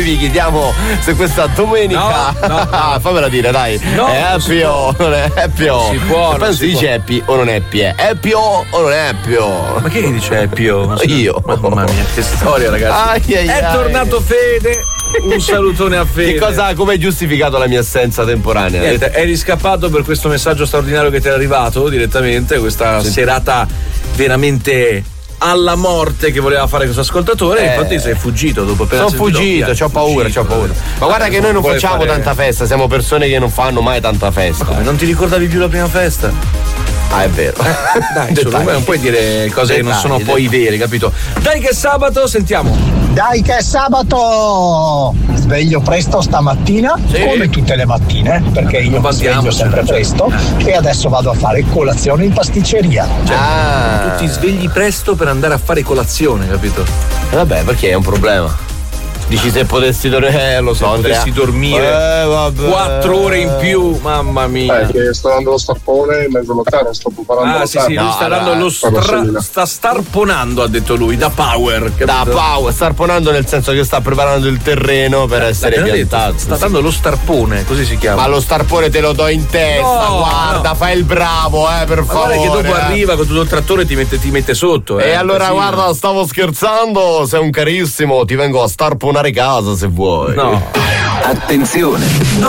vi chiediamo se questa domenica. No. Fammela dire, dai. No, è happy o non è happy o? Si può. Penso si dice happy o non è happy? È happy o non è happy o? Ma chi dice happy o? Io. Mamma mia, che storia, ragazzi. È tornato Fede. Un salutone a Fede. Come hai giustificato la mia assenza temporanea? Niente, eri scappato per questo messaggio straordinario che ti è arrivato direttamente, questa serata veramente alla morte che voleva fare questo ascoltatore, infatti sei fuggito dopo appena. Sono fuggito, c'ho paura. Ma guarda che noi non facciamo tanta festa, siamo persone che non fanno mai tanta festa. Ma come, non ti ricordavi più la prima festa? Ah, è vero. Dai, insomma, non puoi dire cose che non sono poi vere, capito? Dai che è sabato, sentiamo. Dai che è sabato! Sveglio presto stamattina, come tutte le mattine, perché io mi sveglio sempre presto e adesso vado a fare colazione in pasticceria. Tu ti svegli presto per andare a fare colazione, capito? Vabbè, perché è un problema. Dici se potessi dormire, lo so, Andrea. Potessi dormire 4 ore in più, mamma mia. Che sto dando lo stappone in mezzo lontano, sto preparando la sì, lui sta dando lo sta starponando, ha detto lui, da power. Capito? Da power, starponando nel senso che sta preparando il terreno per essere piantato. Sta dando lo starpone, così si chiama. Ma lo starpone te lo do in testa, guarda, fai il bravo, per favore. Guarda che dopo arriva con tutto il trattore ti mette sotto. E allora guarda, stavo scherzando, sei un carissimo, ti vengo a starponare casa se vuoi. No. Attenzione,